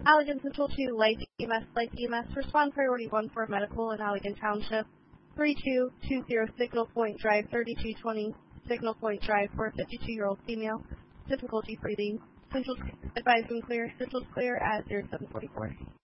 Allegan Central 2, Light EMS, respond priority 1 for medical in Allegan Township. 3220 Signal Point Drive, 3220 Signal Point Drive for a 52-year-old female. Difficulty breathing. Central's advising clear. Central's clear at 0744.